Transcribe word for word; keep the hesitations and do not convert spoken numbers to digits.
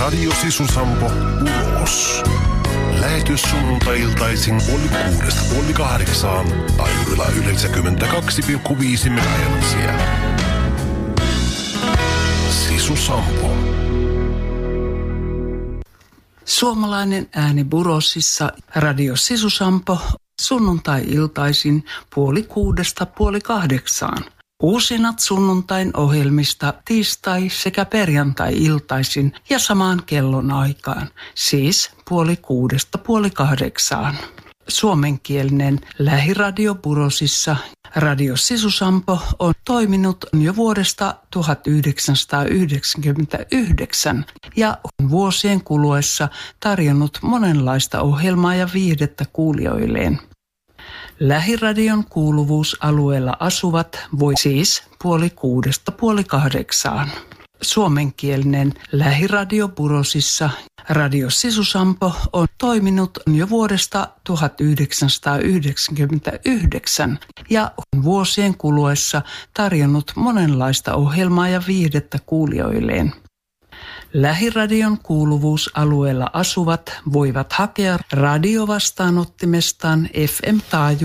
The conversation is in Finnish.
Radio Sisusampo Ulos. Lähetys sunnuntai-iltaisin puoli kuudesta puoli kahdeksaan taajuudella yhdeksänkymmentäkaksi pilkku viisi megahertsiä. Sisusampo. Suomalainen ääni Burosissa, Radio Sisusampo, sunnuntai-iltaisin puoli kuudesta puoli kahdeksaan. Uusinat sunnuntain ohjelmista tiistai- sekä perjantai-iltaisin ja samaan kellon aikaan, siis puoli kuudesta puoli kahdeksaan. Suomenkielinen lähiradio Burosissa, Radio Sisusampo, on toiminut jo vuodesta tuhatyhdeksänsataayhdeksänkymmentäyhdeksän ja on vuosien kuluessa tarjonnut monenlaista ohjelmaa ja viihdettä kuulijoilleen. Lähiradion kuuluvuusalueella asuvat voi siis puoli kuudesta puoli kahdeksaan. Suomenkielinen lähiradio Burosissa, Radio Sisusampo, on toiminut jo vuodesta tuhatyhdeksänsataayhdeksänkymmentäyhdeksän ja on vuosien kuluessa tarjonnut monenlaista ohjelmaa ja viihdettä kuulijoilleen. Lähiradion kuuluvuusalueella asuvat voivat hakea radiovastaanottimestaan F M-taajuuden